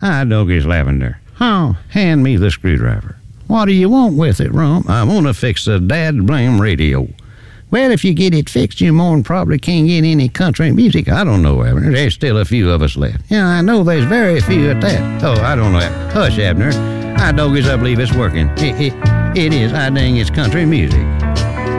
Hi, Doggies Lavender. Oh, hand me the screwdriver. What do you want with it, Rump? I want to fix the dad-blame radio. Well, if you get it fixed, you more than probably can't get any country music. I don't know, Abner. There's still a few of us left. Yeah, I know there's very few at that. Oh, I don't know. Hush, Abner. Hi, Doggies, I believe it's working. It is. I dang, it's country music.